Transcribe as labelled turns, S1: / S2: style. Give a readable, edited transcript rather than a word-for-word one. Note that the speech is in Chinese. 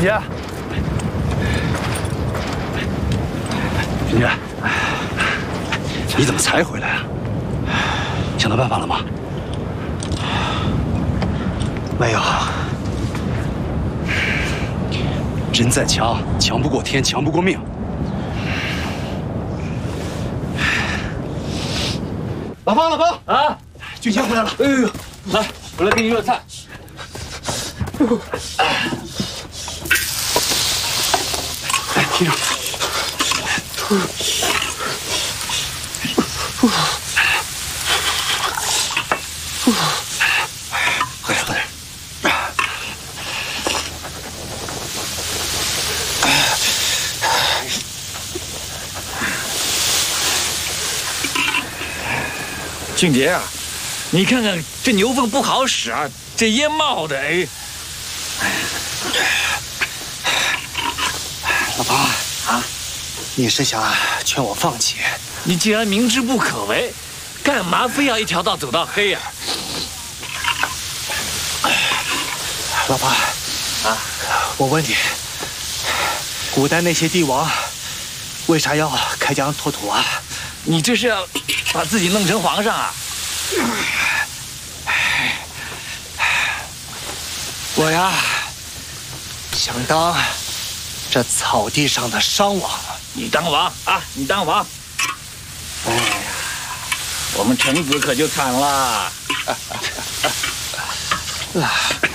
S1: 姐，
S2: 君姐，你怎么才回来啊？想到办法了吗？
S3: 没有。
S2: 人再强，强不过天，强不过命。老方，老方
S1: 啊，
S2: 俊贤回来了。
S1: 哎呦，来，我来给你热菜。
S2: 来，听着。喝点，喝点。
S1: 俊杰啊，你看看这牛粪不好使啊，这烟冒的，哎。
S3: 老方啊，你是想劝我放弃？
S1: 你既然明知不可为，干嘛非要一条道走到黑呀？
S3: 老方啊，我问你，古代那些帝王为啥要开疆拓土啊？
S1: 你这是要把自己弄成皇上啊？
S3: 我呀，想当这草地上的商王。
S1: 你当王啊！你当王！哎呀，我们臣子可就惨了。